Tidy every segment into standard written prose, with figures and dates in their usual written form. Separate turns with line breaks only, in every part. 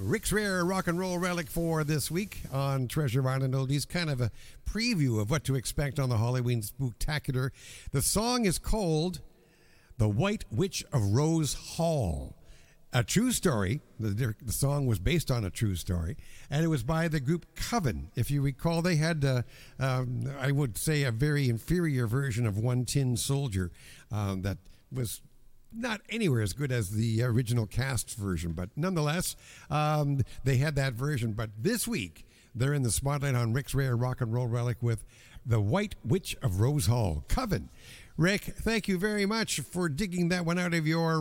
Rick's Rare Rock and Roll Relic for this week on Treasure Island Oldies. Kind of a preview of what to expect on the Halloween Spooktacular. The song is called The White Witch of Rose Hall. A true story. The song was based on a true story, and it was by the group Coven. If you recall, they had, I would say, a very inferior version of One Tin Soldier that was not anywhere as good as the original cast version, but nonetheless, they had that version. But this week, they're in the spotlight on Rick's Rare Rock and Roll Relic with The White Witch of Rose Hall, Coven. Rick, thank you very much for digging that one out of your...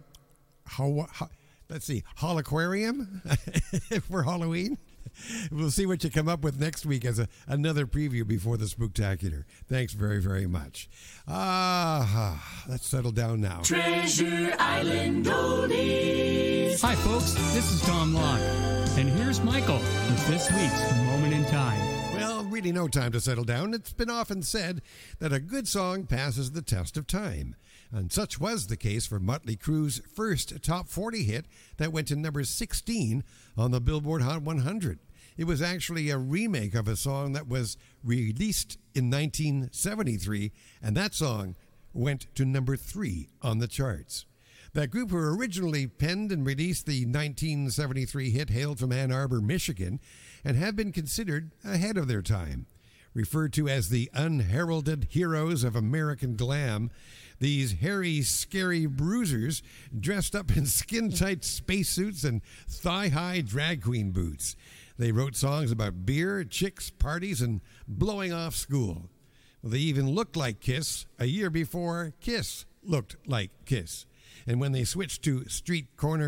let's see, Hall Aquarium for Halloween. We'll see what you come up with next week as another preview before the Spooktacular. Thanks very, very much. Let's settle down now.
Treasure Island Oldies.
Hi, folks. This is Tom Locke. And here's Michael with this week's Moment in Time.
Well, really no time to settle down. It's been often said that a good song passes the test of time. And such was the case for Motley Crue's first top 40 hit that went to number 16 on the Billboard Hot 100. It was actually a remake of a song that was released in 1973, and that song went to number 3 on the charts. That group, who originally penned and released the 1973 hit, hailed from Ann Arbor, Michigan, and have been considered ahead of their time. Referred to as the unheralded heroes of American glam, these hairy, scary bruisers dressed up in skin-tight spacesuits and thigh-high drag queen boots. They wrote songs about beer, chicks, parties, and blowing off school. They even looked like Kiss a year before Kiss looked like Kiss. And when they switched to street corner